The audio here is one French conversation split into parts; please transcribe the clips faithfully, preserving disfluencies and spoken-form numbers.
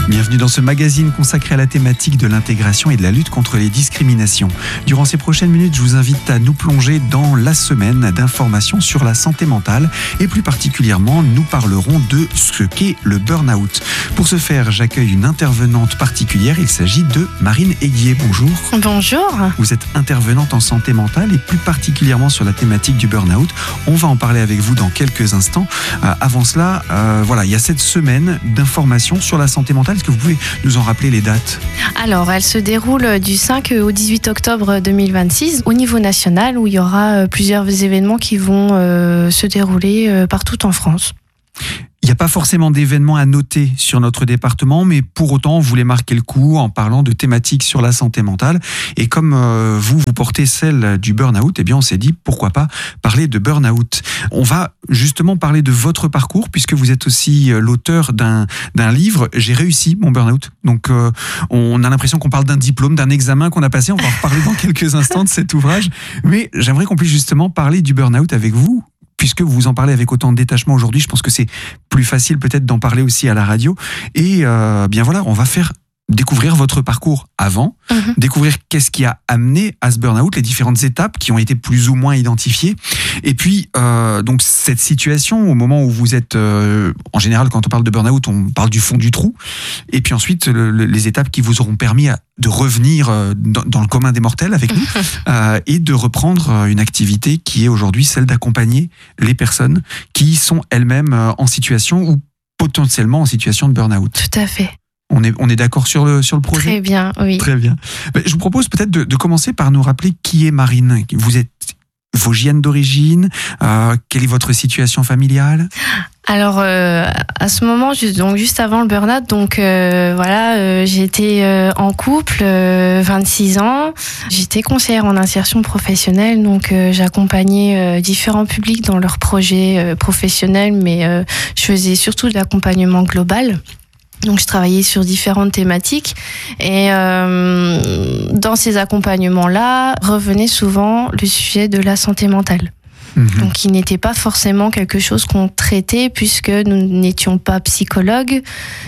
Bienvenue dans ce magazine consacré à la thématique de l'intégration et de la lutte contre les discriminations. Durant ces prochaines minutes, je vous invite à nous plonger dans la semaine d'informations sur la santé mentale et plus particulièrement, nous parlerons de ce qu'est le burn-out. Pour ce faire, j'accueille une intervenante particulière. Il s'agit de Marine Aiguier. Bonjour. Bonjour. Vous êtes intervenante en santé mentale et plus particulièrement sur la thématique du burn-out. On va en parler avec vous dans quelques instants. Euh, avant cela, euh, voilà, il y a cette semaine d'informations sur la santé mentale. Est-ce que vous pouvez nous en rappeler les dates ? Alors, elle se déroule du cinq au dix-huit octobre deux mille vingt-six au niveau national où il y aura plusieurs événements qui vont euh, se dérouler euh, partout en France. Il n'y a pas forcément d'événements à noter sur notre département, mais pour autant, on voulait marquer le coup en parlant de thématiques sur la santé mentale. Et comme euh, vous, vous portez celle du burn-out, eh bien, on s'est dit, pourquoi pas parler de burn-out. On va justement parler de votre parcours, puisque vous êtes aussi l'auteur d'un, d'un livre, J'ai réussi mon burn-out. Donc, euh, on a l'impression qu'on parle d'un diplôme, d'un examen qu'on a passé. On va en reparler dans quelques instants de cet ouvrage. Mais j'aimerais qu'on puisse justement parler du burn-out avec vous. Puisque vous en parlez avec autant de détachement aujourd'hui, je pense que c'est plus facile peut-être d'en parler aussi à la radio. Et euh, bien voilà, on va faire découvrir votre parcours avant, mmh. découvrir qu'est-ce qui a amené à ce burn-out, les différentes étapes qui ont été plus ou moins identifiées. Et puis, euh, donc cette situation, au moment où vous êtes, euh, en général, quand on parle de burn-out, on parle du fond du trou. Et puis ensuite, le, le, les étapes qui vous auront permis à, de revenir dans, dans le commun des mortels avec nous euh, et de reprendre une activité qui est aujourd'hui celle d'accompagner les personnes qui sont elles-mêmes en situation ou potentiellement en situation de burn-out. Tout à fait. On est, on est d'accord sur le, sur le projet ? Très bien, oui. Très bien. Je vous propose peut-être de, de commencer par nous rappeler qui est Marine. Vous êtes vosgienne d'origine. Euh, quelle est votre situation familiale ? Alors euh, à ce moment, juste, donc juste avant le burn-out, donc euh, voilà, euh, j'étais euh, en couple, euh, vingt-six ans. J'étais conseillère en insertion professionnelle, donc euh, j'accompagnais euh, différents publics dans leurs projets euh, professionnels, mais euh, je faisais surtout de l'accompagnement global. Donc je travaillais sur différentes thématiques et euh, dans ces accompagnements-là revenait souvent le sujet de la santé mentale. Mmh. Donc qui n'était pas forcément quelque chose qu'on traitait puisque nous n'étions pas psychologues,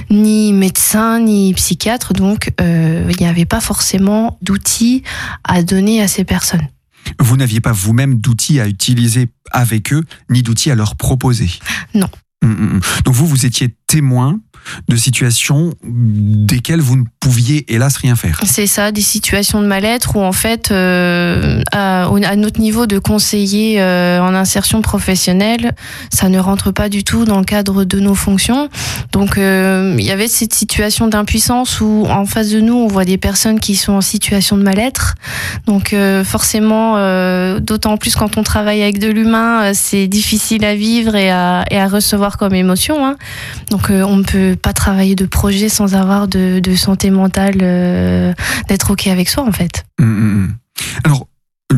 ni médecins, ni psychiatres, donc euh, il n'y avait pas forcément d'outils à donner à ces personnes. Vous n'aviez pas vous-même d'outils à utiliser avec eux, ni d'outils à leur proposer ? Non. Mmh. Donc vous, vous étiez témoin de situations desquelles vous ne pouviez hélas rien faire. C'est ça, des situations de mal-être où en fait, euh, à, à notre niveau de conseiller euh, en insertion professionnelle, ça ne rentre pas du tout dans le cadre de nos fonctions. Donc euh, il y avait cette situation d'impuissance où en face de nous, on voit des personnes qui sont en situation de mal-être. Donc euh, forcément, euh, d'autant plus quand on travaille avec de l'humain, c'est difficile à vivre et à, et à recevoir comme émotion. Hein. Donc euh, on ne peut pas travailler de projet sans avoir de, de santé mentale, euh, d'être OK avec soi en fait. Mmh. Alors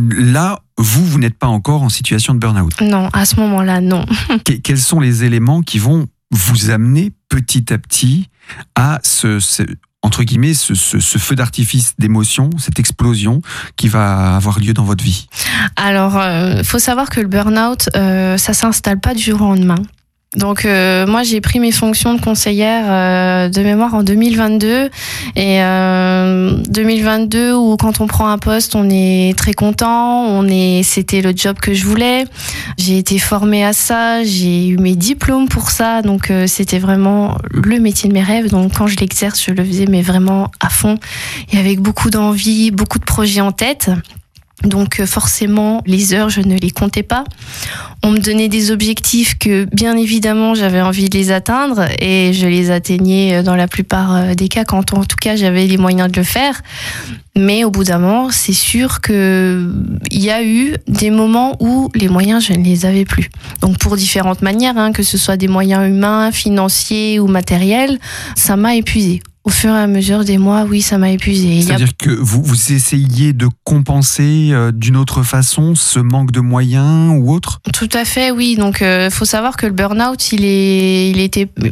là, vous, vous n'êtes pas encore en situation de burn-out ? Non, à ce moment-là, non. Que, quels sont les éléments qui vont vous amener petit à petit à ce, ce entre guillemets, ce, ce, ce feu d'artifice d'émotion, cette explosion qui va avoir lieu dans votre vie ? Alors, il euh, faut savoir que le burn-out, euh, ça s'installe pas du jour au lendemain. Donc euh, moi j'ai pris mes fonctions de conseillère euh, de mémoire en deux mille vingt-deux et euh, deux mille vingt-deux où quand on prend un poste on est très content, on est c'était le job que je voulais, j'ai été formée à ça, j'ai eu mes diplômes pour ça, donc euh, c'était vraiment le métier de mes rêves. Donc quand je l'exerce je le faisais mais vraiment à fond et avec beaucoup d'envie, beaucoup de projets en tête. Donc forcément, les heures, je ne les comptais pas. On me donnait des objectifs que, bien évidemment, j'avais envie de les atteindre et je les atteignais dans la plupart des cas, quand en tout cas j'avais les moyens de le faire. Mais au bout d'un moment, c'est sûr qu'il y a eu des moments où les moyens, je ne les avais plus. Donc pour différentes manières, hein, que ce soit des moyens humains, financiers ou matériels, ça m'a épuisée. Au fur et à mesure des mois, oui, ça m'a épuisée. C'est-à-dire a... que vous, vous essayiez de compenser euh, d'une autre façon ce manque de moyens ou autre ? Tout à fait, oui. Donc, il euh, faut savoir que le burn-out, il est, il était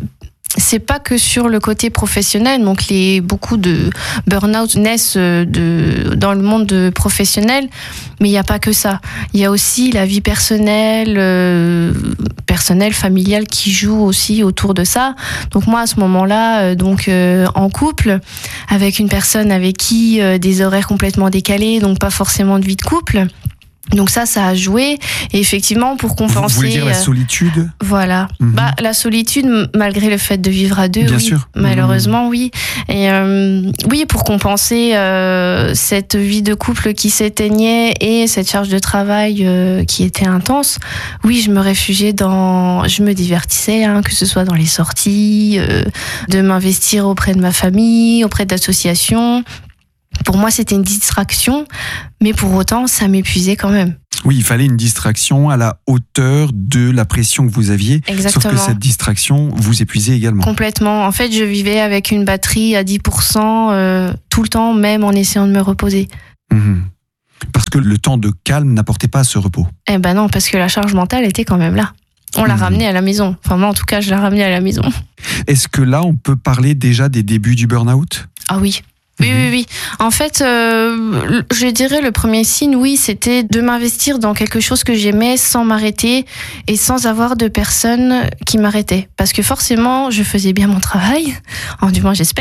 c'est pas que sur le côté professionnel. Donc, les, beaucoup de burn-out naissent de, dans le monde professionnel, mais il n'y a pas que ça. Il y a aussi la vie personnelle, euh, personnelle, familiale qui joue aussi autour de ça. Donc, moi, à ce moment-là, euh, donc euh, en couple, avec une personne avec qui euh, des horaires complètement décalés, donc pas forcément de vie de couple. Donc ça, ça a joué. Et effectivement, pour compenser... Vous voulez dire la solitude ? euh, Voilà. Mm-hmm. Bah, la solitude, malgré le fait de vivre à deux, Bien oui. sûr. Malheureusement, mm-hmm. oui. Et euh, oui, pour compenser euh, cette vie de couple qui s'éteignait et cette charge de travail euh, qui était intense, oui, je me réfugiais dans... Je me divertissais, hein, que ce soit dans les sorties, euh, de m'investir auprès de ma famille, auprès d'associations. Pour moi, c'était une distraction, mais pour autant, ça m'épuisait quand même. Oui, il fallait une distraction à la hauteur de la pression que vous aviez. Exactement. Sauf que cette distraction vous épuisait également. Complètement. En fait, je vivais avec une batterie à dix pour cent euh, tout le temps, même en essayant de me reposer. Mmh. Parce que le temps de calme n'apportait pas ce repos. Eh ben non, parce que la charge mentale était quand même là. On l'a mmh. ramenée à la maison. Enfin, moi, en tout cas, je l'ai ramenée à la maison. Est-ce que là, on peut parler déjà des débuts du burn-out ? Ah oui. Oui, oui, oui. En fait, euh, je dirais le premier signe, oui, c'était de m'investir dans quelque chose que j'aimais sans m'arrêter et sans avoir de personnes qui m'arrêtaient. Parce que forcément, je faisais bien mon travail, enfin, du moins j'espère.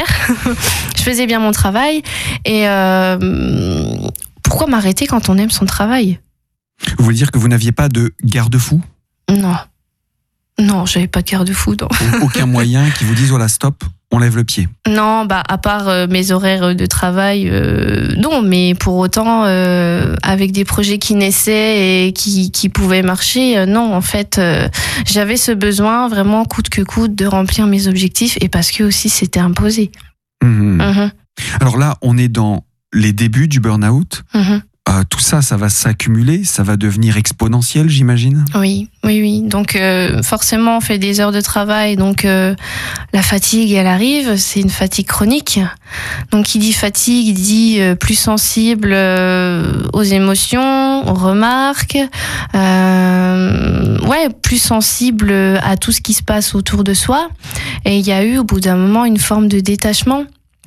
Je faisais bien mon travail. Et euh, pourquoi m'arrêter quand on aime son travail ? Vous voulez dire que vous n'aviez pas de garde-fou ? Non. Non, j'avais pas de garde-fou. Non. Aucun moyen qui vous dise, voilà, stop, on lève le pied. Non, bah à part euh, mes horaires de travail, euh, non. Mais pour autant, euh, avec des projets qui naissaient et qui qui pouvaient marcher, euh, non. En fait, euh, j'avais ce besoin vraiment coûte que coûte de remplir mes objectifs et parce que aussi c'était imposé. Mmh. Mmh. Alors là, on est dans les débuts du burn-out. Mmh. Euh, tout ça, ça va s'accumuler, ça va devenir exponentiel, j'imagine. Oui, oui, oui. Donc euh, forcément, on fait des heures de travail, donc euh, la fatigue, elle arrive. C'est une fatigue chronique. Donc, qui dit fatigue, dit euh, plus sensible euh, aux émotions, aux remarques. Euh, ouais, plus sensible à tout ce qui se passe autour de soi. Et il y a eu, au bout d'un moment, une forme de détachement.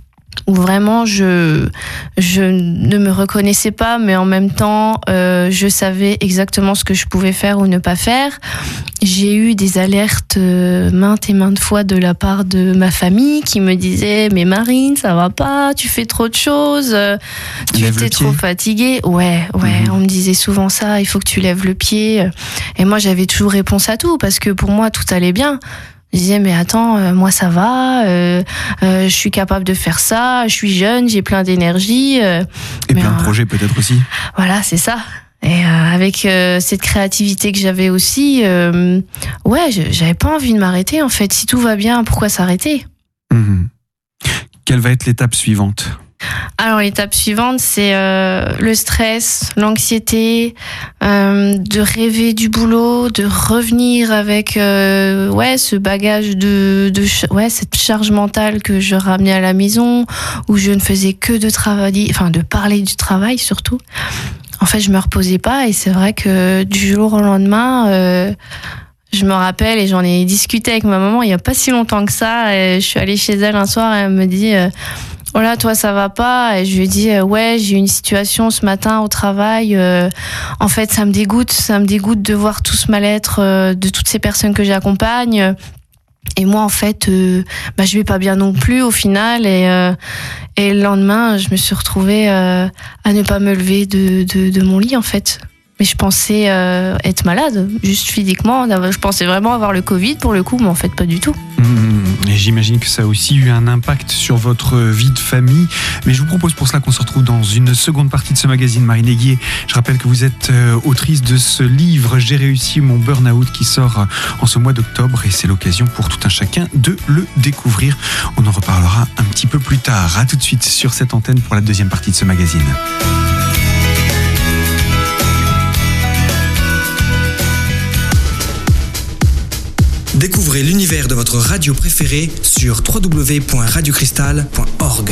Où vraiment je je ne me reconnaissais pas, mais en même temps euh, je savais exactement ce que je pouvais faire ou ne pas faire. J'ai eu des alertes euh, maintes et maintes fois de la part de ma famille qui me disait mais Marine, ça va pas, tu fais trop de choses, tu lève étais trop fatiguée. Ouais, ouais, mmh. On me disait souvent ça, il faut que tu lèves le pied. Et moi j'avais toujours réponse à tout parce que pour moi tout allait bien. Je disais mais attends, euh, moi ça va, euh, euh, je suis capable de faire ça, je suis jeune, j'ai plein d'énergie. Euh, et plein de projets peut-être aussi. Voilà, c'est ça. Et euh, avec euh, cette créativité que j'avais aussi, euh, ouais, j'avais pas envie de m'arrêter en fait. Si tout va bien, pourquoi s'arrêter ? Mmh. Quelle va être l'étape suivante ? Alors l'étape suivante, c'est euh, le stress, l'anxiété, euh, de rêver du boulot, de revenir avec euh, ouais ce bagage de, de ouais cette charge mentale que je ramenais à la maison, où je ne faisais que de travailler, enfin de parler du travail surtout. En fait, je me reposais pas et c'est vrai que du jour au lendemain. Euh, Je me rappelle et j'en ai discuté avec ma maman il y a pas si longtemps que ça. Et je suis allée chez elle un soir et elle me dit euh, « Oh là, toi, ça va pas ?» Et je lui ai dit euh, « Ouais, j'ai eu une situation ce matin au travail. Euh, en fait, ça me dégoûte. Ça me dégoûte de voir tout ce mal-être euh, de toutes ces personnes que j'accompagne. » Et moi, en fait, euh, bah, je vais pas bien non plus au final. Et, euh, et le lendemain, je me suis retrouvée euh, à ne pas me lever de, de, de mon lit, en fait. Mais je pensais euh, être malade, juste physiquement. Je pensais vraiment avoir le Covid pour le coup, mais en fait pas du tout. Mmh, et j'imagine que ça a aussi eu un impact sur votre vie de famille. Mais je vous propose pour cela qu'on se retrouve dans une seconde partie de ce magazine. Marine Aiguier, je rappelle que vous êtes euh, autrice de ce livre « J'ai réussi mon burn-out » qui sort en ce mois d'octobre. Et c'est l'occasion pour tout un chacun de le découvrir. On en reparlera un petit peu plus tard. À tout de suite sur cette antenne pour la deuxième partie de ce magazine. Découvrez l'univers de votre radio préférée sur w w w point radio cristal point org.